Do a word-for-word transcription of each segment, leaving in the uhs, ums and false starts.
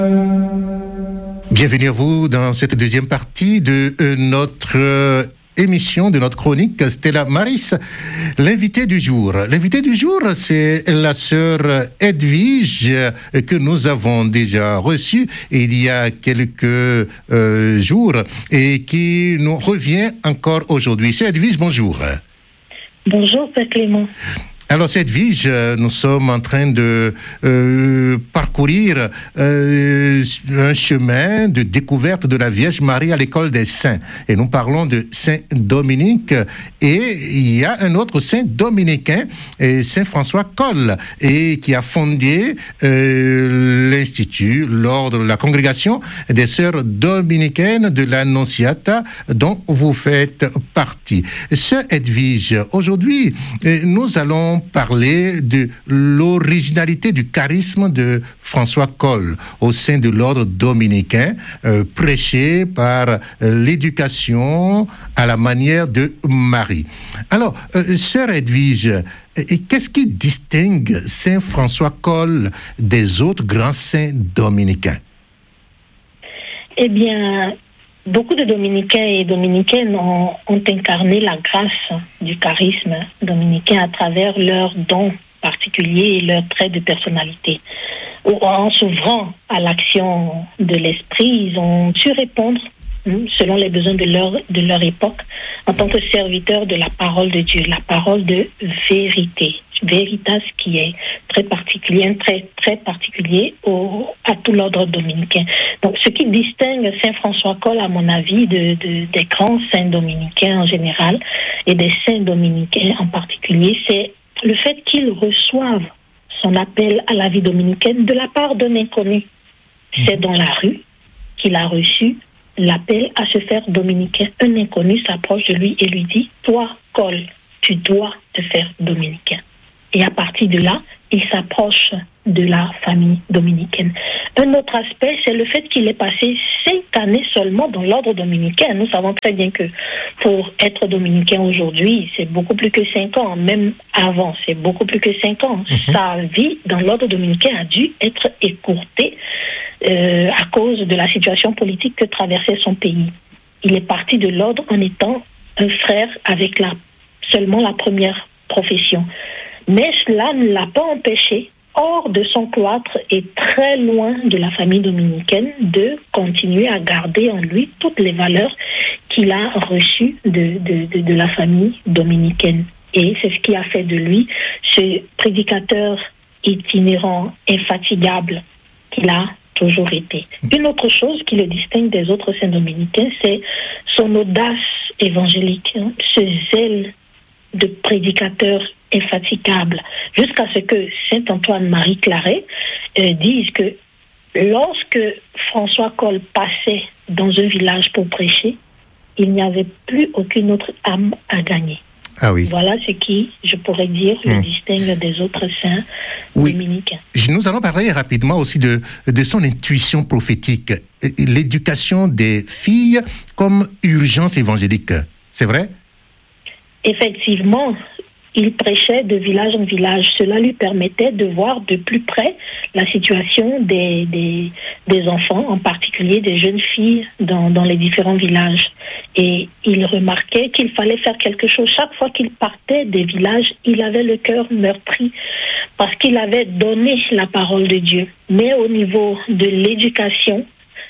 Bienvenue à vous dans cette deuxième partie de euh, notre euh, émission, de notre chronique Stella Maris. L'invité du jour. L'invité du jour, c'est la sœur Edwige euh, que nous avons déjà reçue il y a quelques euh, jours et qui nous revient encore aujourd'hui. Sœur Edwige, bonjour. Bonjour, Père Clément. Alors, cette Edwige, nous sommes en train de euh, parcourir euh, un chemin de découverte de la Vierge Marie à l'école des saints. Et nous parlons de Saint Dominique. Et il y a un autre saint dominicain, Saint François Coll, et qui a fondé euh, l'Institut, l'ordre, la congrégation des sœurs dominicaines de l'Annonciata, dont vous faites partie. Sœur Edwige, aujourd'hui, nous allons parler de l'originalité du charisme de François Coll au sein de l'ordre dominicain, euh, prêché par euh, l'éducation à la manière de Marie. Alors, euh, sœur Edwige, euh, qu'est-ce qui distingue Saint François Coll des autres grands saints dominicains? Eh bien, beaucoup de dominicains et dominicaines ont, ont incarné la grâce du charisme dominicain à travers leurs dons particuliers et leurs traits de personnalité. En s'ouvrant à l'action de l'esprit, ils ont su répondre selon les besoins de leur, de leur époque en tant que serviteurs de la parole de Dieu, la parole de vérité. Veritas qui est très particulier, très, très particulier au, à tout l'ordre dominicain. Donc, ce qui distingue Saint François Coll, à mon avis, de, de, des grands saints dominicains en général et des saints dominicains en particulier, c'est le fait qu'ils reçoivent son appel à la vie dominicaine de la part d'un inconnu. C'est dans la rue qu'il a reçu l'appel à se faire dominicain. Un inconnu s'approche de lui et lui dit « Toi, Coll, tu dois te faire dominicain ». Et à partir de là, il s'approche de la famille dominicaine. Un autre aspect, c'est le fait qu'il est passé cinq années seulement dans l'ordre dominicain. Nous savons très bien que pour être dominicain aujourd'hui, c'est beaucoup plus que cinq ans. Même avant, c'est beaucoup plus que cinq ans. Mm-hmm. Sa vie dans l'ordre dominicain a dû être écourtée euh, à cause de la situation politique que traversait son pays. Il est parti de l'ordre en étant un frère avec la, seulement la première profession. Mais cela ne l'a pas empêché, hors de son cloître et très loin de la famille dominicaine, de continuer à garder en lui toutes les valeurs qu'il a reçues de, de, de, de la famille dominicaine. Et c'est ce qui a fait de lui ce prédicateur itinérant, infatigable qu'il a toujours été. Une autre chose qui le distingue des autres saints dominicains, c'est son audace évangélique, hein, ce zèle de prédicateur infatigable, jusqu'à ce que saint Antoine-Marie Claret euh, dise que lorsque François Coll passait dans un village pour prêcher, il n'y avait plus aucune autre âme à gagner. Ah oui. Voilà ce qui, je pourrais dire, le mmh. distingue des autres saints oui. dominicains. Nous allons parler rapidement aussi de, de son intuition prophétique, l'éducation des filles comme urgence évangélique. C'est vrai? Effectivement, il prêchait de village en village. Cela lui permettait de voir de plus près la situation des, des, des enfants, en particulier des jeunes filles dans, dans les différents villages. Et il remarquait qu'il fallait faire quelque chose. Chaque fois qu'il partait des villages, il avait le cœur meurtri parce qu'il avait donné la parole de Dieu. Mais au niveau de l'éducation,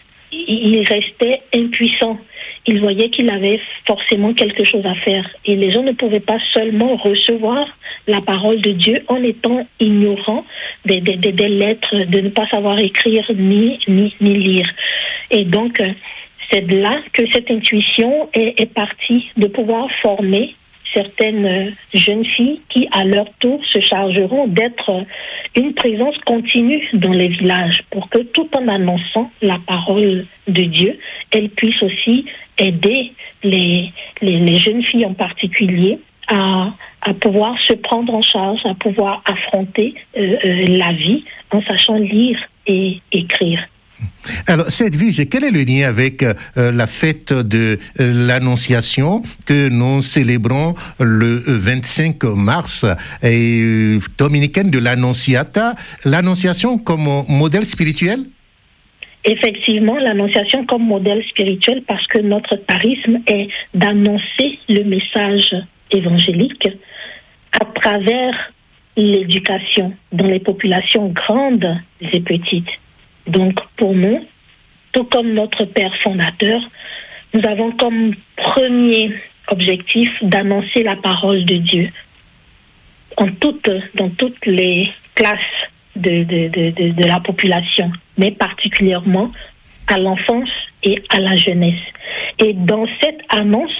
il restait impuissant. Il voyait qu'il avait forcément quelque chose à faire. Et les gens ne pouvaient pas seulement recevoir la parole de Dieu en étant ignorants des, des, des lettres, de ne pas savoir écrire ni, ni, ni lire. Et donc, c'est de là que cette intuition est, est partie de pouvoir former certaines jeunes filles qui, à leur tour, se chargeront d'être une présence continue dans les villages pour que, tout en annonçant la parole de Dieu, elles puissent aussi aider les, les, les jeunes filles en particulier à, à pouvoir se prendre en charge, à pouvoir affronter euh, euh, la vie en sachant lire et écrire. Alors, cette Edwige, quel est le lien avec euh, la fête de euh, l'Annonciation que nous célébrons le vingt-cinq mars, et, euh, dominicaine de l'Annonciata, l'Annonciation comme modèle spirituel? Effectivement, l'Annonciation comme modèle spirituel, parce que notre charisme est d'annoncer le message évangélique à travers l'éducation dans les populations grandes et petites. Donc, pour nous, tout comme notre Père fondateur, nous avons comme premier objectif d'annoncer la parole de Dieu en toutes, dans toutes les classes de, de, de, de, de la population, mais particulièrement à l'enfance et à la jeunesse. Et dans cette annonce,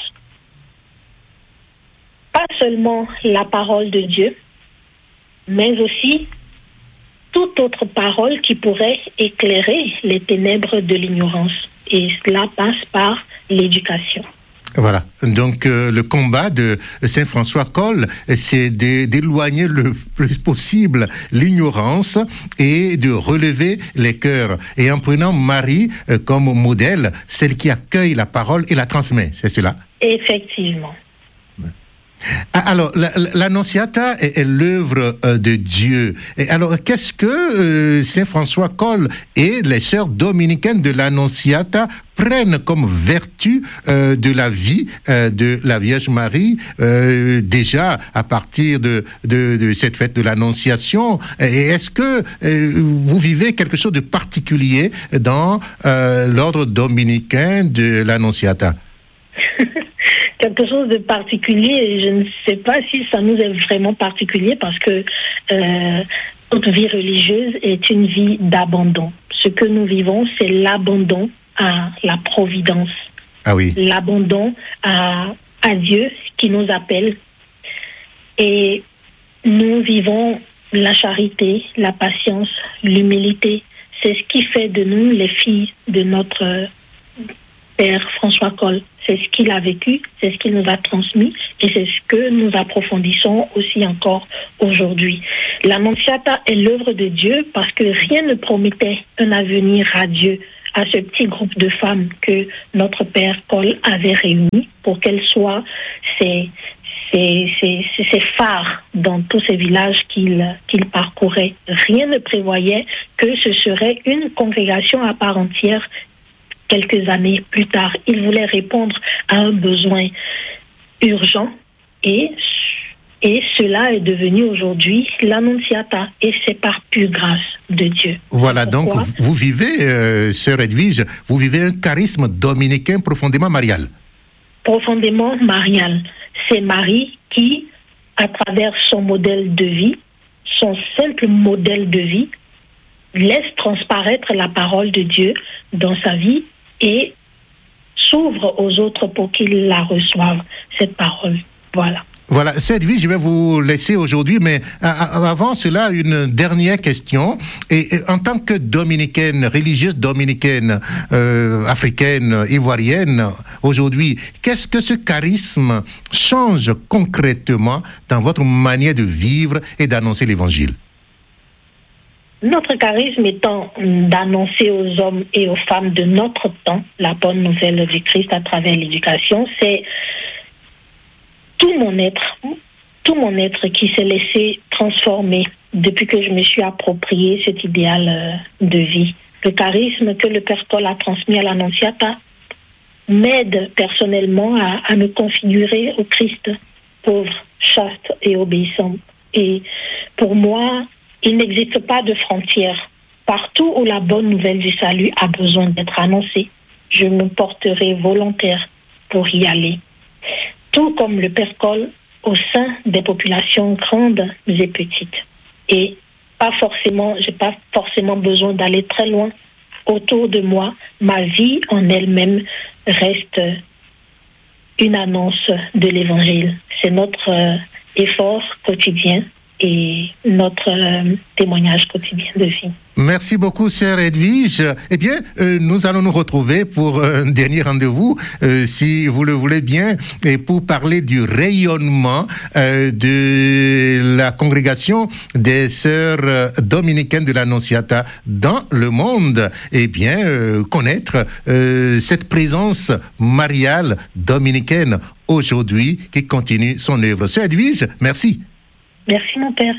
pas seulement la parole de Dieu, mais aussi toute autre parole qui pourrait éclairer les ténèbres de l'ignorance. Et cela passe par l'éducation. Voilà. Donc, euh, le combat de Saint François Coll, c'est de, d'éloigner le plus possible l'ignorance et de relever les cœurs. Et en prenant Marie euh, comme modèle, celle qui accueille la parole et la transmet. C'est cela? Effectivement. Alors, l'Annonciata est, est l'œuvre euh, de Dieu. Et alors, qu'est-ce que euh, Saint François Coll et les sœurs dominicaines de l'Annonciata prennent comme vertu euh, de la vie euh, de la Vierge Marie, euh, déjà à partir de, de, de cette fête de l'Annonciation? Et est-ce que euh, vous vivez quelque chose de particulier dans euh, l'ordre dominicain de l'Annonciata? Quelque chose de particulier, je ne sais pas si ça nous est vraiment particulier parce que euh, notre vie religieuse est une vie d'abandon. Ce que nous vivons, c'est l'abandon à la providence. Ah oui. L'abandon à, à Dieu qui nous appelle. Et nous vivons la charité, la patience, l'humilité. C'est ce qui fait de nous les filles de notre Père François Coll. C'est ce qu'il a vécu, c'est ce qu'il nous a transmis et c'est ce que nous approfondissons aussi encore aujourd'hui. L'Annonciata est l'œuvre de Dieu parce que rien ne promettait un avenir radieux à ce petit groupe de femmes que notre Père Coll avait réuni pour qu'elles soient ces, ces, ces, ces phares dans tous ces villages qu'il, qu'il parcourait. Rien ne prévoyait que ce serait une congrégation à part entière. Quelques années plus tard, il voulait répondre à un besoin urgent et, et cela est devenu aujourd'hui l'Annonciata et c'est par pure grâce de Dieu. Voilà, donc vous vivez, euh, sœur Edwige, vous vivez un charisme dominicain profondément marial. Profondément marial. C'est Marie qui, à travers son modèle de vie, son simple modèle de vie, laisse transparaître la parole de Dieu dans sa vie et s'ouvre aux autres pour qu'ils la reçoivent, cette parole. Voilà. Voilà, cette vie, je vais vous laisser aujourd'hui, mais avant cela, une dernière question. Et, et en tant que dominicaine, religieuse dominicaine, euh, africaine, ivoirienne, aujourd'hui, qu'est-ce que ce charisme change concrètement dans votre manière de vivre et d'annoncer l'Évangile? Notre charisme étant d'annoncer aux hommes et aux femmes de notre temps la bonne nouvelle du Christ à travers l'éducation, c'est tout mon être, tout mon être qui s'est laissé transformer depuis que je me suis approprié cet idéal de vie. Le charisme que le Père Coll a transmis à l'Annonciata m'aide personnellement à, à me configurer au Christ, pauvre, chaste et obéissant. Et pour moi, il n'existe pas de frontières. Partout où la bonne nouvelle du salut a besoin d'être annoncée, je me porterai volontaire pour y aller. Tout comme le Père Coll au sein des populations grandes et petites. Et pas forcément, j'ai pas forcément besoin d'aller très loin. Autour de moi, ma vie en elle-même reste une annonce de l'Évangile. C'est notre euh, effort quotidien et notre euh, témoignage quotidien de vie. Merci beaucoup, sœur Edwige. Eh bien, euh, nous allons nous retrouver pour un dernier rendez-vous, euh, si vous le voulez bien, et pour parler du rayonnement euh, de la congrégation des sœurs dominicaines de l'Annonciata dans le monde. Eh bien, euh, connaître euh, cette présence mariale dominicaine aujourd'hui qui continue son œuvre. Sœur Edwige, merci. Merci, mon père.